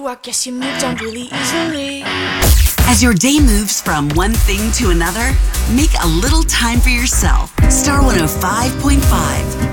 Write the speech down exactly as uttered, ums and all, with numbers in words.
I guess you moved on really easily. As your day moves from one thing to another, make a little time for yourself. Star one oh five point five.